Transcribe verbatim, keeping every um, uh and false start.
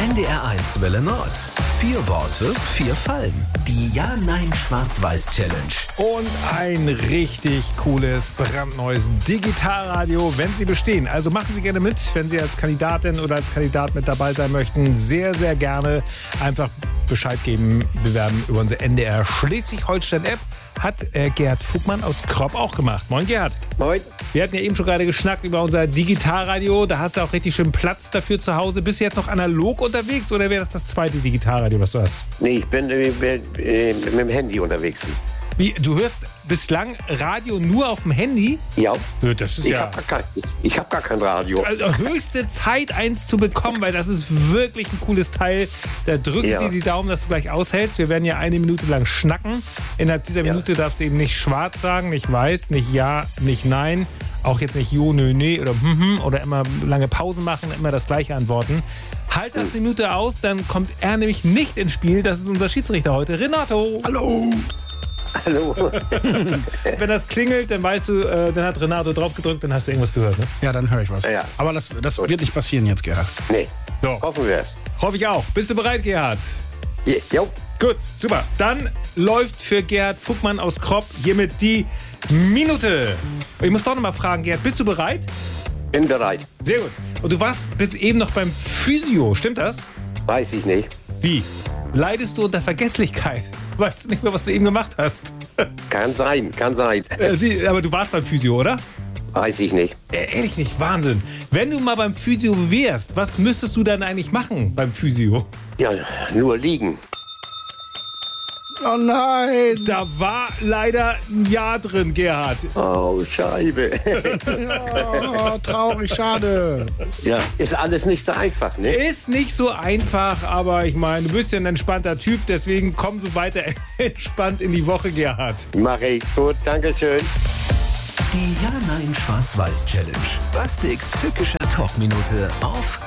N D R eins Welle Nord. Vier Worte, vier Fallen. Die Ja-Nein-Schwarz-Weiß-Challenge. Und ein richtig cooles, brandneues Digitalradio, wenn Sie bestehen. Also machen Sie gerne mit, wenn Sie als Kandidatin oder als Kandidat mit dabei sein möchten. Sehr, sehr gerne einfach Bescheid geben, bewerben über unsere N D R Schleswig-Holstein-App. Hat äh, Gerhard Fugmann aus Kropp auch gemacht. Moin Gerhard. Moin. Wir hatten ja eben schon gerade geschnackt über unser Digitalradio. Da hast du auch richtig schön Platz dafür zu Hause. Bist du jetzt noch analog unterwegs oder wäre das das zweite Digitalradio, was du hast? Nee, ich bin äh, bin, äh, mit dem Handy unterwegs. Wie, du hörst bislang Radio nur auf dem Handy? Ja. Ja, das ist Ich ja... habe gar, kein, ich, ich hab gar kein Radio. Also höchste Zeit, eins zu bekommen, weil das ist wirklich ein cooles Teil. Da drücke ich Ja. dir die Daumen, dass du gleich aushältst. Wir werden ja eine Minute lang schnacken. Innerhalb dieser Ja. Minute darfst du eben nicht schwarz sagen, nicht weiß, nicht ja, nicht nein. Auch jetzt nicht jo, nö, nee oder hm, hm oder immer lange Pausen machen, immer das gleiche antworten. Halt das eine Minute aus, dann kommt er nämlich nicht ins Spiel. Das ist unser Schiedsrichter heute, Renato. Hallo. Hallo. Wenn das klingelt, dann weißt du, äh, dann hat Renato drauf gedrückt, dann hast du irgendwas gehört, ne? Ja, dann höre ich was. Ja. Aber das, das wird nicht passieren jetzt, Gerhard. Nee, So, hoffen wir es. hoffe ich auch. Bist du bereit, Gerhard? Jo, Gut, super. Dann läuft für Gerhard Fugmann aus Kropp hiermit die Minute. Ich muss doch noch mal fragen, Gerhard, bist du bereit? bin bereit. Sehr gut. Und du warst bis eben noch beim Physio, stimmt das? Weiß ich nicht. Wie? Leidest du unter Vergesslichkeit? Weißt du nicht mehr, was du eben gemacht hast? Kann sein, kann sein. Äh, die- Aber du warst beim Physio, oder? Weiß ich nicht. Äh, ehrlich nicht, Wahnsinn. Wenn du mal beim Physio wärst, was müsstest du dann eigentlich machen beim Physio? Ja, nur liegen. Oh nein. Da war leider ein Ja drin, Gerhard. Oh, Scheibe. Oh, traurig, schade. Ja, ist alles nicht so einfach, ne? Ist nicht so einfach, aber ich meine, du bist ja ein entspannter Typ, deswegen komm so weiter entspannt in die Woche, Gerhard. Mach ich. Gut, Dankeschön. Die Ja-Nein-Schwarz-Weiß-Challenge. Bastiks tückischer Talkminute auf